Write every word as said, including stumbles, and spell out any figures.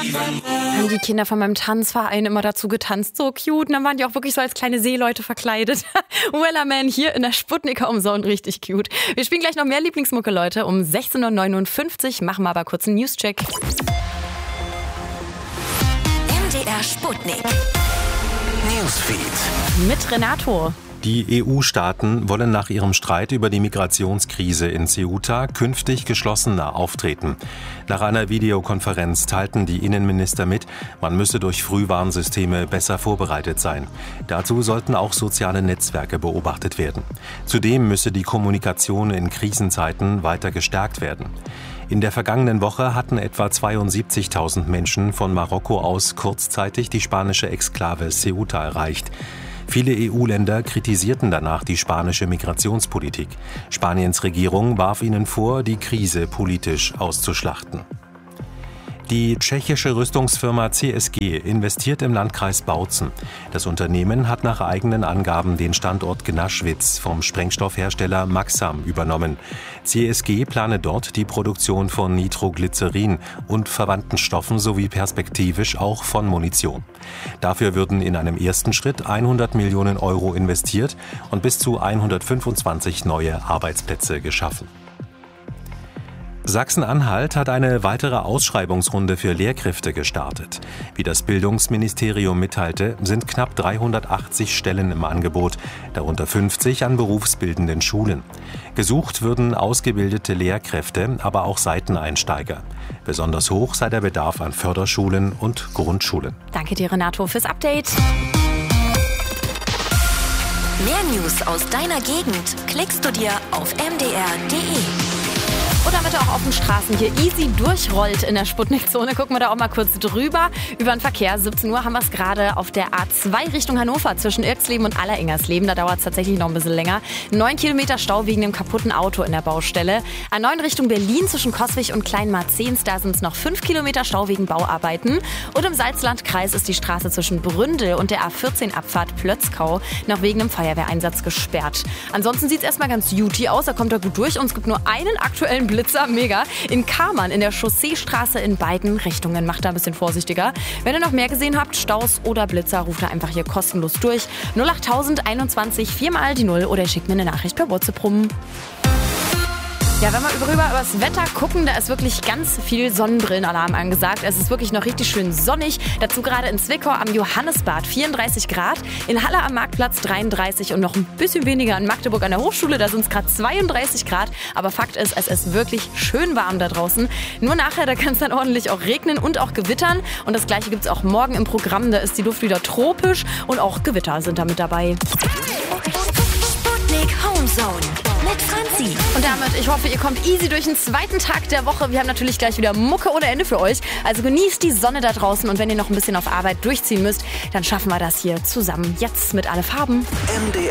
Haben die Kinder von meinem Tanzverein immer dazu getanzt. So cute. Und dann waren die auch wirklich so als kleine Seeleute verkleidet. Wellerman hier in der Sputniker Umzone. Richtig cute. Wir spielen gleich noch mehr Lieblingsmucke, Leute. Um sechzehn Uhr neunundfünfzig machen wir aber kurz einen Newscheck. M D R Sputnik. Newsfeed. Mit Renato. Die E U-Staaten wollen nach ihrem Streit über die Migrationskrise in Ceuta künftig geschlossener auftreten. Nach einer Videokonferenz teilten die Innenminister mit, man müsse durch Frühwarnsysteme besser vorbereitet sein. Dazu sollten auch soziale Netzwerke beobachtet werden. Zudem müsse die Kommunikation in Krisenzeiten weiter gestärkt werden. In der vergangenen Woche hatten etwa zweiundsiebzigtausend Menschen von Marokko aus kurzzeitig die spanische Exklave Ceuta erreicht. Viele E U-Länder kritisierten danach die spanische Migrationspolitik. Spaniens Regierung warf ihnen vor, die Krise politisch auszuschlachten. Die tschechische Rüstungsfirma C S G investiert im Landkreis Bautzen. Das Unternehmen hat nach eigenen Angaben den Standort Gnaschwitz vom Sprengstoffhersteller Maxam übernommen. C S G plane dort die Produktion von Nitroglycerin und verwandten Stoffen sowie perspektivisch auch von Munition. Dafür würden in einem ersten Schritt hundert Millionen Euro investiert und bis zu hundertfünfundzwanzig neue Arbeitsplätze geschaffen. Sachsen-Anhalt hat eine weitere Ausschreibungsrunde für Lehrkräfte gestartet. Wie das Bildungsministerium mitteilte, sind knapp dreihundertachtzig Stellen im Angebot, darunter fünfzig an berufsbildenden Schulen. Gesucht würden ausgebildete Lehrkräfte, aber auch Seiteneinsteiger. Besonders hoch sei der Bedarf an Förderschulen und Grundschulen. Danke dir, Renato, fürs Update. Mehr News aus deiner Gegend klickst du dir auf m d r punkt d e. Und damit er auch auf den Straßen hier easy durchrollt in der Sputnik-Zone, gucken wir da auch mal kurz drüber. Über den Verkehr, siebzehn Uhr haben wir es gerade auf der A zwei Richtung Hannover zwischen Irksleben und Allerengersleben. Da dauert es tatsächlich noch ein bisschen länger. Neun Kilometer Stau wegen dem kaputten Auto in der Baustelle. A neun Richtung Berlin zwischen Coswig und Kleinmarzens, da sind es noch fünf Kilometer Stau wegen Bauarbeiten. Und im Salzlandkreis ist die Straße zwischen Bründel und der A vierzehn Abfahrt Plötzkau noch wegen einem Feuerwehreinsatz gesperrt. Ansonsten sieht es erstmal ganz juti aus, da kommt er gut durch und es gibt nur einen aktuellen Blitz. Blitzer, mega. In Kamann in der Chausseestraße in beiden Richtungen. Macht da ein bisschen vorsichtiger. Wenn ihr noch mehr gesehen habt, Staus oder Blitzer, ruft da einfach hier kostenlos durch. null acht tausend einundzwanzig, viermal die Null oder schickt mir eine Nachricht per WhatsApp rum. Ja, wenn wir rüber über das Wetter gucken, da ist wirklich ganz viel Sonnenbrillenalarm angesagt. Es ist wirklich noch richtig schön sonnig. Dazu gerade in Zwickau am Johannesbad vierunddreißig Grad, in Halle am Marktplatz dreiunddreißig und noch ein bisschen weniger in Magdeburg an der Hochschule. Da sind es gerade zweiunddreißig Grad. Aber Fakt ist, es ist wirklich schön warm da draußen. Nur nachher, da kann es dann ordentlich auch regnen und auch gewittern. Und das Gleiche gibt es auch morgen im Programm. Da ist die Luft wieder tropisch und auch Gewitter sind da mit dabei. Sputnik Homezone mit Franzi. Und damit, ich hoffe, ihr kommt easy durch den zweiten Tag der Woche. Wir haben natürlich gleich wieder Mucke ohne Ende für euch. Also genießt die Sonne da draußen und wenn ihr noch ein bisschen auf Arbeit durchziehen müsst, dann schaffen wir das hier zusammen. Jetzt mit Alle Farben. M D